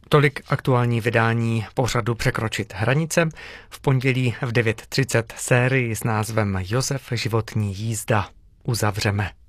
Tolik aktuální vydání pořadu Překročit hranice. V pondělí v 9:30 sérii s názvem Josef životní jízda uzavřeme.